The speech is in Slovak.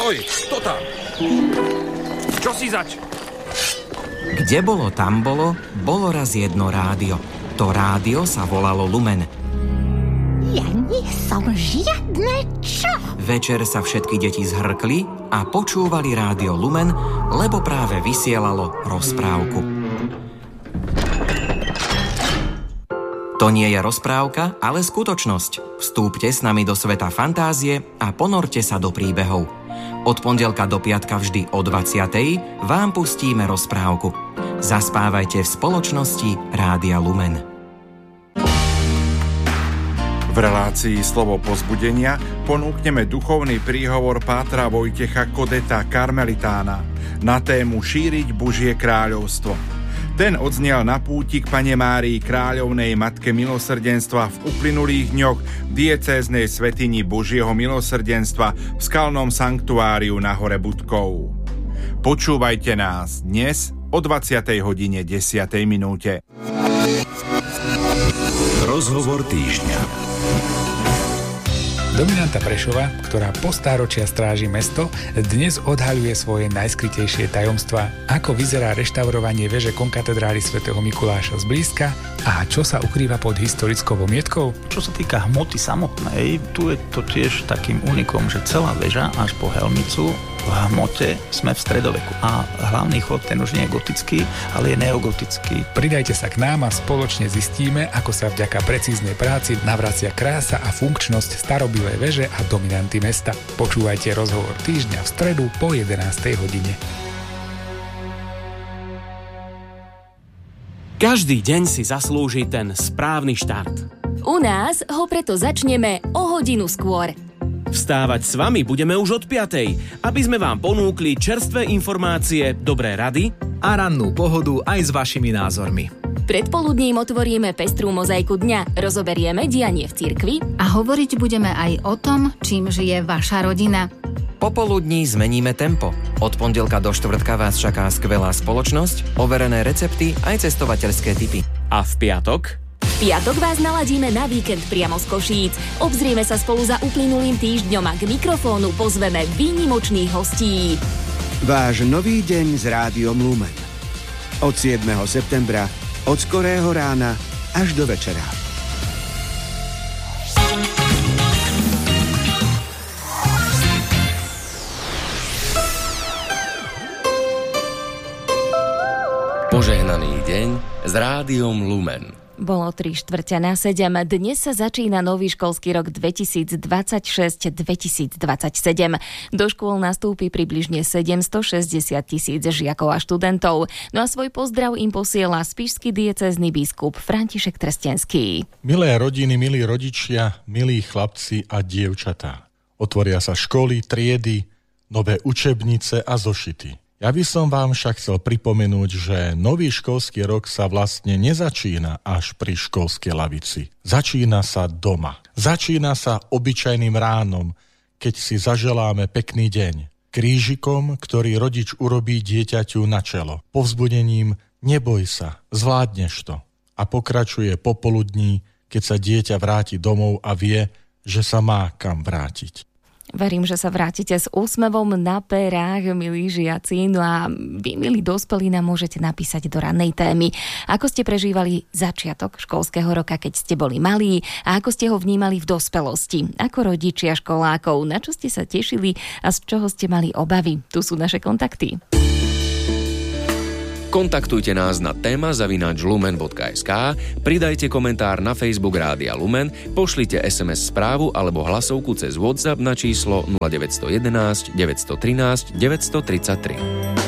Stoj, kto tam? Čo si zač? Kde bolo, tam bolo, bolo raz jedno rádio. To rádio sa volalo Lumen. Ja nie som žiadne čo. Večer sa všetky deti zhrkli a počúvali rádio Lumen, lebo práve vysielalo rozprávku. To nie je rozprávka, ale skutočnosť. Vstúpte s nami do sveta fantázie a ponorte sa do príbehov. Od pondelka do piatka vždy o 20:00 vám pustíme rozprávku. Zaspávajte v spoločnosti Rádia Lumen. V relácii Slovo povzbudenia ponúkneme duchovný príhovor pátra Vojtecha Kodeta Karmelitána na tému Šíriť Božie kráľovstvo. Ten odznel na púti k Panne Márii Kráľovnej Matke milosrdenstva v uplynulých dňoch v diecéznej svätyni Božieho milosrdenstva v skalnom sanktuáriu na hore Budkov. Počúvajte nás dnes o 20:10. Rozhovor týždňa. Dominanta Prešova, ktorá po stáročia stráži mesto, dnes odhaľuje svoje najskrytejšie tajomstvá. Ako vyzerá reštaurovanie veže konkatedrály svätého Mikuláša zblízka a čo sa ukrýva pod historickou vomietkou? Čo sa týka hmoty samotnej, tu je to tiež takým unikom, že celá väža až po helmicu v hmote sme v stredoveku. A hlavný chod ten už nie je gotický, ale je neogotický. Pridajte sa k nám a spoločne zistíme, ako sa vďaka precíznej práci navracia krása a funkčnosť starobilej veže a dominanty mesta. Počúvajte rozhovor týždňa v stredu po 11:00. Každý deň si zaslúži ten správny štart. U nás ho preto začneme o hodinu skôr. Vstávať s vami budeme už od 5:00, aby sme vám ponúkli čerstvé informácie, dobré rady a rannú pohodu aj s vašimi názormi. Predpoludním otvoríme pestrú mozaiku dňa, rozoberieme dianie v cirkvi a hovoriť budeme aj o tom, čím žije vaša rodina. Popoludní zmeníme tempo. Od pondelka do štvrtka vás čaká skvelá spoločnosť, overené recepty aj cestovateľské tipy. A v piatok? V piatok vás naladíme na víkend priamo z Košíc. Obzrieme sa spolu za uplynulým týždňom a k mikrofónu pozveme výnimočných hostí. Váš nový deň s Rádiom Lumen. Od 7. septembra, od skorého rána až do večera. Požehnaný deň s Rádiom Lumen. Bolo 6:45. Dnes sa začína nový školský rok 2026-2027. Do škôl nastúpi približne 760 000 žiakov a študentov. No a svoj pozdrav im posiela spišský diecézny biskup František Trstenský. Milé rodiny, milí rodičia, milí chlapci a dievčatá. Otvoria sa školy, triedy, nové učebnice a zošity. Ja by som vám však chcel pripomenúť, že nový školský rok sa vlastne nezačína až pri školskej lavici. Začína sa doma. Začína sa obyčajným ránom, keď si zaželáme pekný deň. Krížikom, ktorý rodič urobí dieťaťu na čelo. Povzbudením neboj sa, zvládneš to. A pokračuje popoludní, keď sa dieťa vráti domov a vie, že sa má kam vrátiť. Verím, že sa vrátite s úsmevom na perách, milí žiaci. No a vy, milí dospelí, nám môžete napísať do rannej témy. Ako ste prežívali začiatok školského roka, keď ste boli malí a ako ste ho vnímali v dospelosti? Ako rodičia školákov, na čo ste sa tešili a z čoho ste mali obavy? Tu sú naše kontakty. Kontaktujte nás na téma@lumen.sk, pridajte komentár na Facebook Rádia Lumen, pošlite SMS správu alebo hlasovku cez WhatsApp na číslo 0911 913 933.